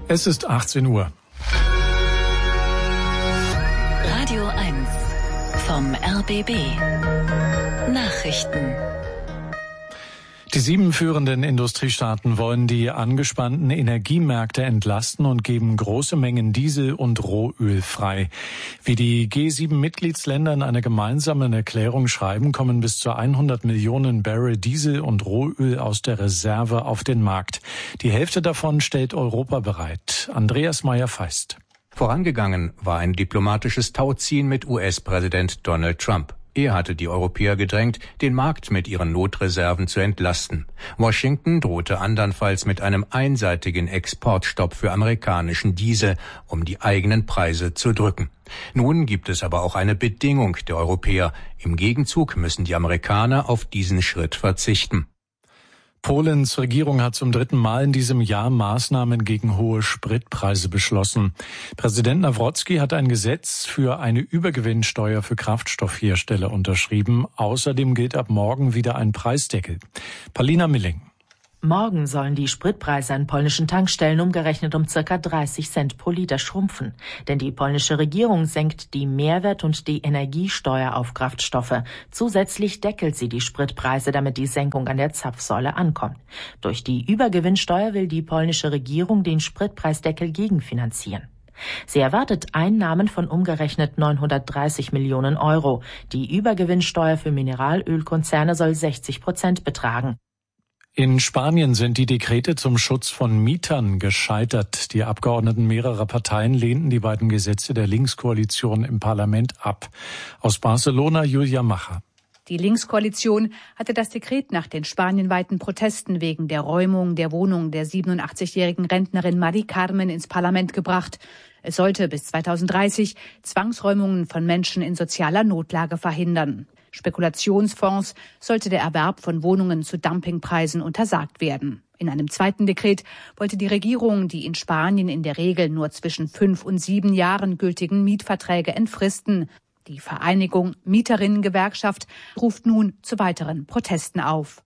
Es ist 18 Uhr. Radio 1 vom RBB. Nachrichten. Die 7 führenden Industriestaaten wollen die angespannten Energiemärkte entlasten und geben große Mengen Diesel und Rohöl frei. Wie die G7-Mitgliedsländer in einer gemeinsamen Erklärung schreiben, kommen bis zu 100 Millionen Barrel Diesel und Rohöl aus der Reserve auf den Markt. Die Hälfte davon stellt Europa bereit. Andreas Meyer-Feist. Vorangegangen war ein diplomatisches Tauziehen mit US-Präsident Donald Trump. Er hatte die Europäer gedrängt, den Markt mit ihren Notreserven zu entlasten. Washington drohte andernfalls mit einem einseitigen Exportstopp für amerikanischen Diesel, um die eigenen Preise zu drücken. Nun gibt es aber auch eine Bedingung der Europäer. Im Gegenzug müssen die Amerikaner auf diesen Schritt verzichten. Polens Regierung hat zum 3. Mal in diesem Jahr Maßnahmen gegen hohe Spritpreise beschlossen. Präsident Nawrocki hat ein Gesetz für eine Übergewinnsteuer für Kraftstoffhersteller unterschrieben. Außerdem gilt ab morgen wieder ein Preisdeckel. Palina Milling. Morgen sollen die Spritpreise an polnischen Tankstellen umgerechnet um ca. 30 Cent pro Liter schrumpfen. Denn die polnische Regierung senkt die Mehrwert- und die Energiesteuer auf Kraftstoffe. Zusätzlich deckelt sie die Spritpreise, damit die Senkung an der Zapfsäule ankommt. Durch die Übergewinnsteuer will die polnische Regierung den Spritpreisdeckel gegenfinanzieren. Sie erwartet Einnahmen von umgerechnet 930 Millionen Euro. Die Übergewinnsteuer für Mineralölkonzerne soll 60% betragen. In Spanien sind die Dekrete zum Schutz von Mietern gescheitert. Die Abgeordneten mehrerer Parteien lehnten die beiden Gesetze der Linkskoalition im Parlament ab. Aus Barcelona Julia Macher. Die Linkskoalition hatte das Dekret nach den spanienweiten Protesten wegen der Räumung der Wohnung der 87-jährigen Rentnerin Mari Carmen ins Parlament gebracht. Es sollte bis 2030 Zwangsräumungen von Menschen in sozialer Notlage verhindern. Spekulationsfonds sollte der Erwerb von Wohnungen zu Dumpingpreisen untersagt werden. In einem zweiten Dekret wollte die Regierung die in Spanien in der Regel nur zwischen 5 und 7 Jahren gültigen Mietverträge entfristen. Die Vereinigung Mieterinnengewerkschaft ruft nun zu weiteren Protesten auf.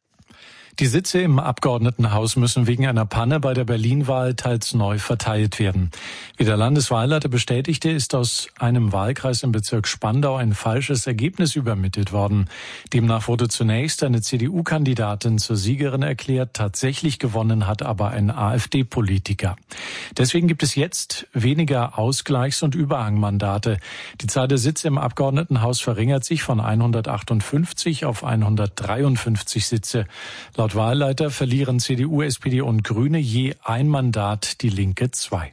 Die Sitze im Abgeordnetenhaus müssen wegen einer Panne bei der Berlin-Wahl teils neu verteilt werden. Wie der Landeswahlleiter bestätigte, ist aus einem Wahlkreis im Bezirk Spandau ein falsches Ergebnis übermittelt worden. Demnach wurde zunächst eine CDU-Kandidatin zur Siegerin erklärt, tatsächlich gewonnen hat aber ein AfD-Politiker. Deswegen gibt es jetzt weniger Ausgleichs- und Überhangmandate. Die Zahl der Sitze im Abgeordnetenhaus verringert sich von 158 auf 153 Sitze. Laut Wahlleiter verlieren CDU, SPD und Grüne je ein Mandat, die Linke 2.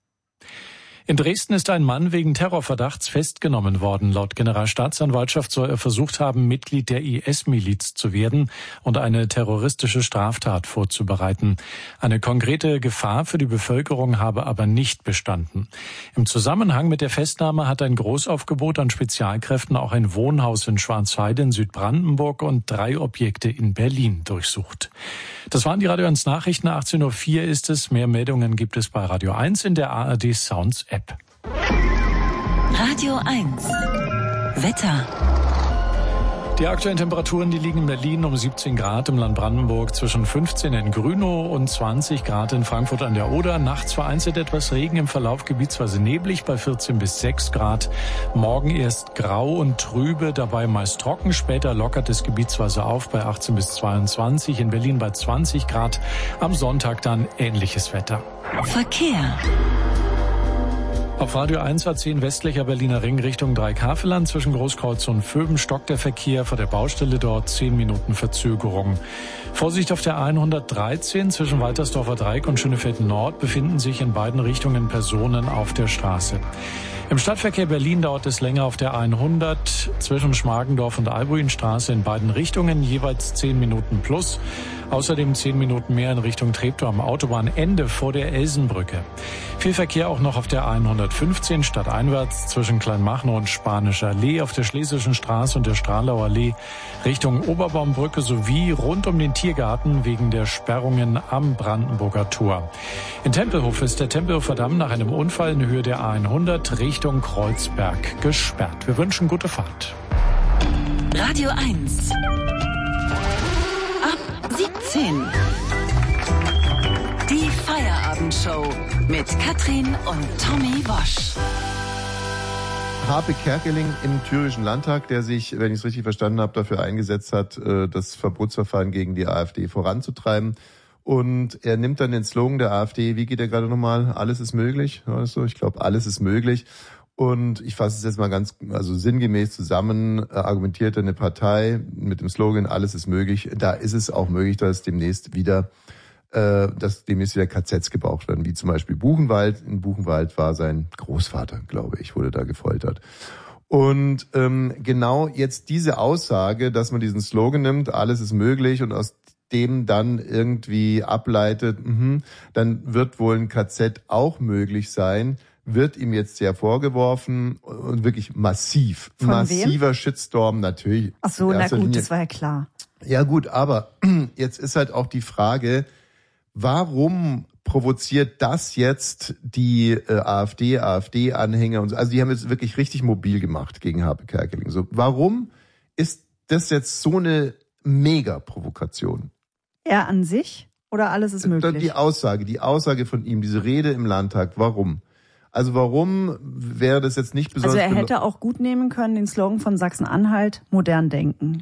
In Dresden ist ein Mann wegen Terrorverdachts festgenommen worden. Laut Generalstaatsanwaltschaft soll er versucht haben, Mitglied der IS-Miliz zu werden und eine terroristische Straftat vorzubereiten. Eine konkrete Gefahr für die Bevölkerung habe aber nicht bestanden. Im Zusammenhang mit der Festnahme hat ein Großaufgebot an Spezialkräften auch ein Wohnhaus in Schwarzheide in Südbrandenburg und 3 Objekte in Berlin durchsucht. Das waren die Radio 1 Nachrichten. 18.04 Uhr ist es. Mehr Meldungen gibt es bei Radio 1 in der ARD Sounds App. Radio 1 Wetter. Die aktuellen Temperaturen, die liegen in Berlin um 17 Grad, im Land Brandenburg zwischen 15 in Grünow und 20 Grad in Frankfurt an der Oder. Nachts vereinzelt etwas Regen, im Verlauf gebietsweise neblig bei 14 bis 6 Grad. Morgen erst grau und trübe, dabei meist trocken. Später lockert es gebietsweise auf bei 18 bis 22, in Berlin bei 20 Grad. Am Sonntag dann ähnliches Wetter. Verkehr. Auf Radio 1 A10 westlicher Berliner Ring Richtung Dreikafelland zwischen Großkreuz und Vöben stockt der Verkehr vor der Baustelle dort 10 Minuten Verzögerung. Vorsicht auf der 113 zwischen Waltersdorfer Dreieck und Schönefeld Nord befinden sich in beiden Richtungen Personen auf der Straße. Im Stadtverkehr Berlin dauert es länger auf der 100 zwischen Schmargendorf und Albuinstraße in beiden Richtungen, jeweils 10 Minuten plus. Außerdem 10 Minuten mehr in Richtung Treptow am Autobahnende vor der Elsenbrücke. Viel Verkehr auch noch auf der 115 stadteinwärts zwischen Kleinmachnow und Spanischer Allee, auf der Schlesischen Straße und der Strahlau Allee Richtung Oberbaumbrücke sowie rund um den Tiergarten wegen der Sperrungen am Brandenburger Tor. In Tempelhof ist der Tempelhofer Damm nach einem Unfall in Höhe der A100 Richtung Kreuzberg gesperrt. Wir wünschen gute Fahrt. Radio 1 ab 17. Die Feierabendshow. mit Katrin und Tommy Wosch. Harpe Kerkeling im Thüringischen Landtag, der sich, wenn ich es richtig verstanden habe, dafür eingesetzt hat, das Verbotsverfahren gegen die AfD voranzutreiben. Und er nimmt dann den Slogan der AfD, wie geht er gerade nochmal? Alles ist möglich. War das so? Ich glaube, alles ist möglich. Und ich fasse es jetzt mal ganz, sinngemäß zusammen, argumentiert eine Partei mit dem Slogan, alles ist möglich. Da ist es auch möglich, dass demnächst wieder KZs gebraucht werden, wie zum Beispiel Buchenwald. In Buchenwald war sein Großvater, glaube ich, wurde da gefoltert. Und genau jetzt diese Aussage, dass man diesen Slogan nimmt, alles ist möglich, und aus dem dann irgendwie ableitet, dann wird wohl ein KZ auch möglich sein, wird ihm jetzt sehr vorgeworfen und wirklich massiv. Von massiver wem? Shitstorm natürlich. Ach so, na gut, das war ja klar. Ja gut, aber jetzt ist halt auch die Frage, warum provoziert das jetzt die AfD-Anhänger und so? Also die haben jetzt wirklich richtig mobil gemacht gegen Harpe Kerkeling. So, warum ist das jetzt so eine Mega-Provokation? Er an sich oder alles ist möglich? Die Aussage von ihm, diese Rede im Landtag, warum? Also warum wäre das jetzt nicht besonders... Also er hätte auch gut nehmen können den Slogan von Sachsen-Anhalt, modern denken.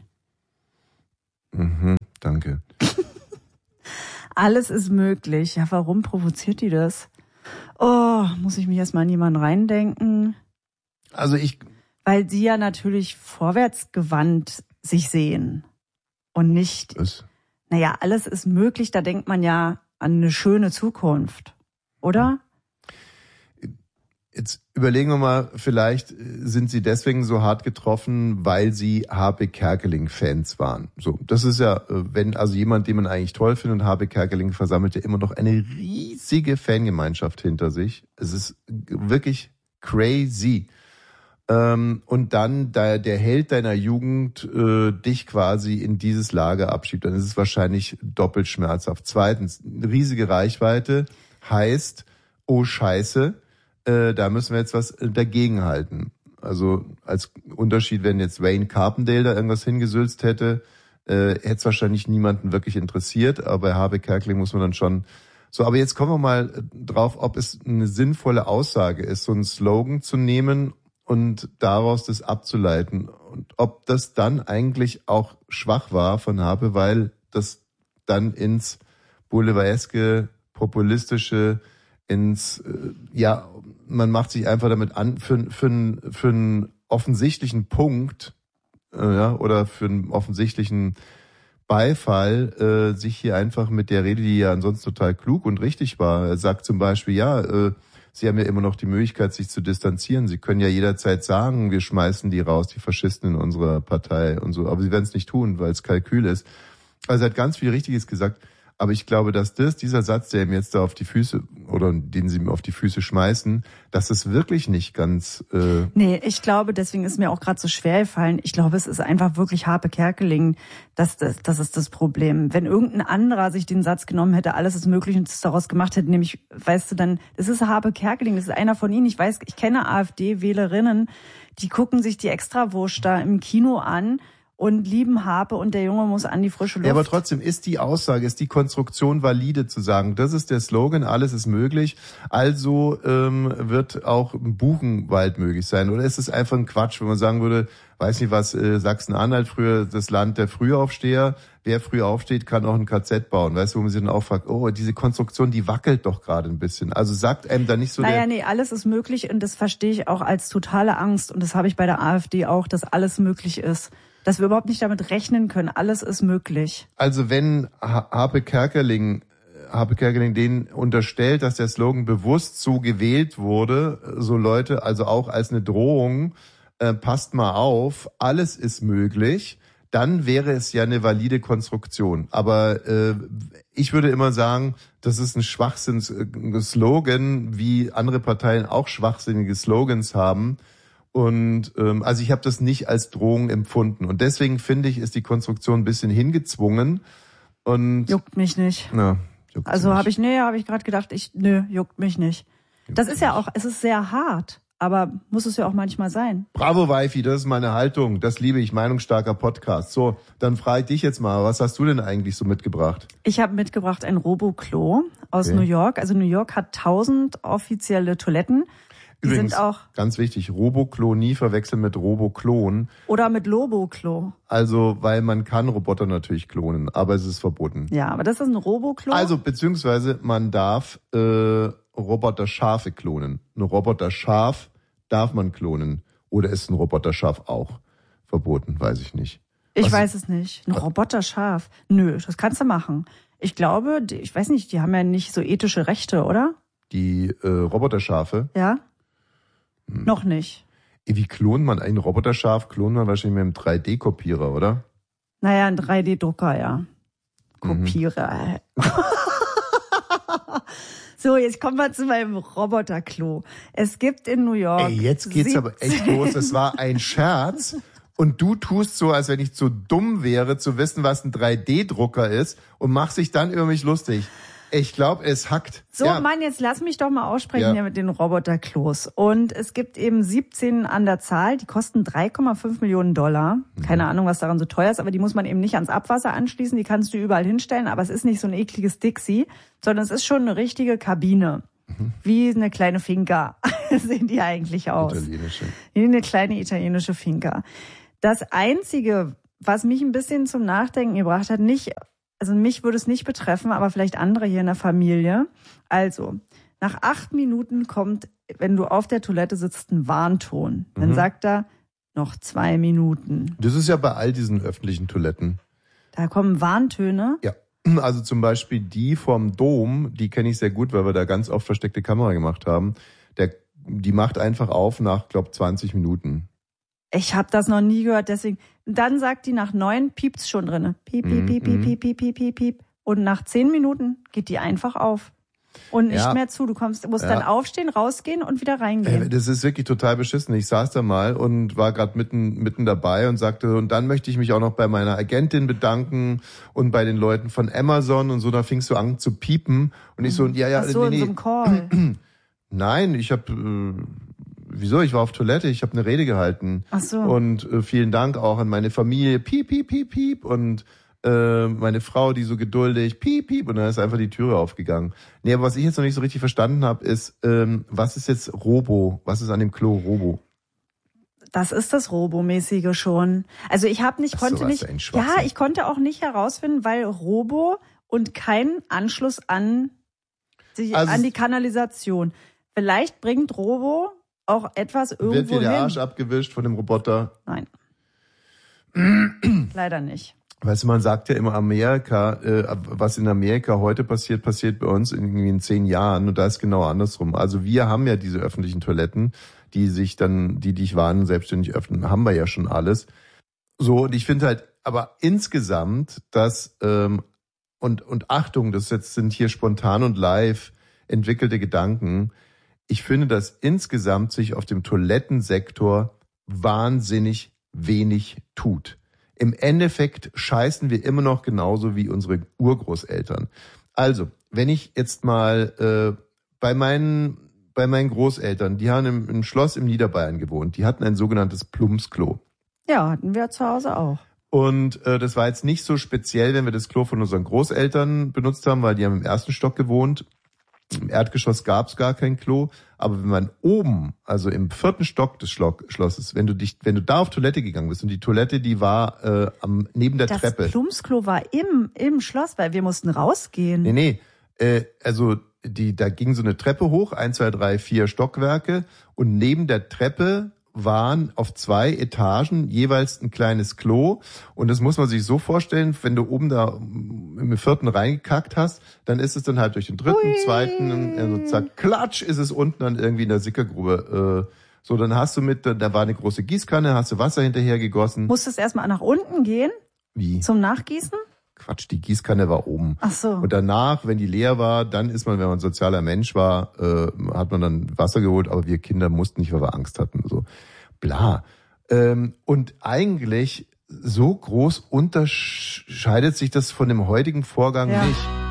Danke. Alles ist möglich. Ja, warum provoziert die das? Oh, muss ich mich erstmal in jemanden reindenken? Weil sie ja natürlich vorwärtsgewandt sich sehen und nicht... Naja, alles ist möglich, da denkt man ja an eine schöne Zukunft, oder? Jetzt überlegen wir mal, vielleicht sind sie deswegen so hart getroffen, weil sie Harpe Kerkeling-Fans waren. So, das ist ja, wenn also jemand, den man eigentlich toll findet, und Harpe Kerkeling versammelt ja immer noch eine riesige Fangemeinschaft hinter sich. Es ist wirklich crazy. Und dann der Held deiner Jugend dich quasi in dieses Lager abschiebt, dann ist es wahrscheinlich doppelt schmerzhaft. Zweitens, riesige Reichweite heißt, oh Scheiße, da müssen wir jetzt was dagegenhalten. Also als Unterschied, wenn jetzt Wayne Carpendale da irgendwas hingesülzt hätte, hätte es wahrscheinlich niemanden wirklich interessiert, aber bei Harpe Kerkeling muss man dann schon so. Aber jetzt kommen wir mal drauf, ob es eine sinnvolle Aussage ist, so einen Slogan zu nehmen und daraus das abzuleiten. Und ob das dann eigentlich auch schwach war von Harpe, weil das dann ins Boulevardeske, populistische, man macht sich einfach damit an, für einen offensichtlichen Punkt, oder für einen offensichtlichen Beifall, sich hier einfach mit der Rede, die ja ansonsten total klug und richtig war. Er sagt zum Beispiel, Sie haben ja immer noch die Möglichkeit, sich zu distanzieren. Sie können ja jederzeit sagen, wir schmeißen die raus, die Faschisten in unserer Partei und so. Aber Sie werden es nicht tun, weil es Kalkül ist. Also er hat ganz viel Richtiges gesagt. Aber ich glaube, dass dieser Satz, der ihm jetzt da auf die Füße, oder den sie ihm auf die Füße schmeißen, dass es wirklich nicht ganz... Nee, ich glaube, deswegen ist mir auch gerade so schwer gefallen. Ich glaube, es ist einfach wirklich Harpe Kerkeling. Das ist das Problem. Wenn irgendein anderer sich den Satz genommen hätte, alles ist möglich, und es daraus gemacht hätte, nämlich, weißt du, dann, das ist Harpe Kerkeling, das ist einer von ihnen. Ich weiß, ich kenne AfD-Wählerinnen, die gucken sich die Extrawurst da im Kino an und lieben Harpe, und der Junge muss an die frische Luft. Ja, aber trotzdem ist die Aussage, ist die Konstruktion valide zu sagen, das ist der Slogan, alles ist möglich, also wird auch Buchenwald möglich sein. Oder ist es einfach ein Quatsch, wenn man sagen würde, weiß nicht was, Sachsen-Anhalt, früher das Land der Frühaufsteher, wer früh aufsteht, kann auch ein KZ bauen. Weißt du, wo man sich dann auch fragt, oh, diese Konstruktion, die wackelt doch gerade ein bisschen. Also sagt einem da nicht so... Nee, alles ist möglich, und das verstehe ich auch als totale Angst, und das habe ich bei der AfD auch, dass alles möglich ist. Dass wir überhaupt nicht damit rechnen können. Alles ist möglich. Also wenn Harpe Kerkeling denen unterstellt, dass der Slogan bewusst so gewählt wurde, so Leute, also auch als eine Drohung, passt mal auf, alles ist möglich, dann wäre es ja eine valide Konstruktion. Aber ich würde immer sagen, das ist ein Schwachsinns-Slogan, wie andere Parteien auch schwachsinnige Slogans haben. Und also ich habe das nicht als Drohung empfunden. Und deswegen finde ich, ist die Konstruktion ein bisschen hingezwungen. Und juckt mich nicht. Ja, also habe ich gerade gedacht, juckt mich nicht. Das ist ja auch, es ist sehr hart. Aber muss es ja auch manchmal sein. Bravo, Waifi, das ist meine Haltung. Das liebe ich, meinungsstarker Podcast. So, dann frage ich dich jetzt mal, was hast du denn eigentlich so mitgebracht? Ich habe mitgebracht ein Roboklo aus New York. Also New York hat 1000 offizielle Toiletten. Die Übrigens, sind auch ganz wichtig, Roboklo nie verwechseln mit Roboklon. oder mit Loboklo. Also, weil man kann Roboter natürlich klonen, aber es ist verboten. Ja, aber das ist ein Roboklo. Also, beziehungsweise man darf Roboter-Schafe klonen. Ein Roboter-Schaf darf man klonen. Oder ist ein Roboter-Schaf auch verboten? Weiß ich nicht. Ich weiß es nicht. Ein Roboterschaf? Nö, das kannst du machen. Ich glaube, ich weiß nicht, die haben ja nicht so ethische Rechte, oder? Die Roboterschafe? Ja? Noch nicht. Wie klont man ein Roboterschaf? Klont man wahrscheinlich mit einem 3D-Kopierer, oder? Naja, ein 3D-Drucker, ja. Kopierer. So, jetzt kommen wir zu meinem Roboterklo. Es gibt in New York... Ey, jetzt geht's aber echt los. Es war ein Scherz. Und du tust so, als wenn ich zu dumm wäre, zu wissen, was ein 3D-Drucker ist und machst dich dann über mich lustig. Ich glaube, es hackt. So, ja. Mann, jetzt lass mich doch mal aussprechen hier mit den Roboterklos. Und es gibt eben 17 an der Zahl, die kosten $3,5 Millionen. Keine Ahnung, was daran so teuer ist, aber die muss man eben nicht ans Abwasser anschließen, die kannst du überall hinstellen, aber es ist nicht so ein ekliges Dixie, sondern es ist schon eine richtige Kabine. Wie eine kleine Finca sehen die eigentlich aus. Italienische. Wie eine kleine italienische Finca. Das Einzige, was mich ein bisschen zum Nachdenken gebracht hat, also mich würde es nicht betreffen, aber vielleicht andere hier in der Familie. Also, nach 8 Minuten kommt, wenn du auf der Toilette sitzt, ein Warnton. Dann sagt er, noch 2 Minuten. Das ist ja bei all diesen öffentlichen Toiletten. Da kommen Warntöne. Ja, also zum Beispiel die vom Dom, die kenne ich sehr gut, weil wir da ganz oft versteckte Kamera gemacht haben. Die macht einfach auf nach, 20 Minuten. Ich habe das noch nie gehört, deswegen. Dann sagt die, nach 9 piept's schon drinne. Piep, piep, piep, piep, piep, piep, piep, piep, piep. Und nach 10 Minuten geht die einfach auf. Und nicht mehr zu. Du musst dann aufstehen, rausgehen und wieder reingehen. Das ist wirklich total beschissen. Ich saß da mal und war gerade mitten dabei und sagte, und dann möchte ich mich auch noch bei meiner Agentin bedanken und bei den Leuten von Amazon und so. Da fingst du an zu piepen. Und ich so, Ach so, in so einem Call. Nein, ich habe... Wieso? Ich war auf Toilette, ich habe eine Rede gehalten. Ach so. Und vielen Dank auch an meine Familie, piep, piep, piep, piep. Und meine Frau, die so geduldig, piep, piep. Und dann ist einfach die Türe aufgegangen. Nee, aber was ich jetzt noch nicht so richtig verstanden habe, ist, was ist jetzt Robo? Was ist an dem Klo Robo? Das ist das Robo-mäßige schon. Also ich konnte auch nicht herausfinden, weil Robo und kein Anschluss an die Kanalisation. Vielleicht bringt Robo auch etwas irgendwo hin. Wird dir der hin. Arsch abgewischt von dem Roboter? Nein. Leider nicht. Weißt du, man sagt ja immer Amerika, was in Amerika heute passiert bei uns irgendwie in 10 Jahren und da ist genau andersrum. Also wir haben ja diese öffentlichen Toiletten, die dich warnen, selbstständig öffnen, haben wir ja schon alles. So, und ich finde halt, aber insgesamt, und Achtung, das jetzt sind hier spontan und live entwickelte Gedanken, ich finde, dass insgesamt sich auf dem Toilettensektor wahnsinnig wenig tut. Im Endeffekt scheißen wir immer noch genauso wie unsere Urgroßeltern. Also, wenn ich jetzt mal bei meinen Großeltern, die haben im Schloss im Niederbayern gewohnt, die hatten ein sogenanntes Plumpsklo. Ja, hatten wir zu Hause auch. Und das war jetzt nicht so speziell, wenn wir das Klo von unseren Großeltern benutzt haben, weil die haben im 1. Stock gewohnt. Im Erdgeschoss gab es gar kein Klo, aber wenn man oben, also im 4. Stock des Schlosses, wenn du da auf Toilette gegangen bist und die Toilette, die war neben der Treppe. Das Plumpsklo war im Schloss, weil wir mussten rausgehen. Nee, da ging so eine Treppe hoch, 1, 2, 3, 4 Stockwerke und neben der Treppe waren auf 2 Etagen jeweils ein kleines Klo. Und das muss man sich so vorstellen, wenn du oben da im 4. reingekackt hast, dann ist es dann halt durch den 3., 2., also zack, klatsch, ist es unten dann irgendwie in der Sickergrube. So, dann hast du da war eine große Gießkanne, hast du Wasser hinterher gegossen. Musstest erstmal nach unten gehen? Wie? Zum Nachgießen? Quatsch, die Gießkanne war oben. Ach so. Und danach, wenn die leer war, dann ist man, wenn man ein sozialer Mensch war, hat man dann Wasser geholt, aber wir Kinder mussten nicht, weil wir Angst hatten. So, bla. Und eigentlich so groß unterscheidet sich das von dem heutigen Vorgang nicht.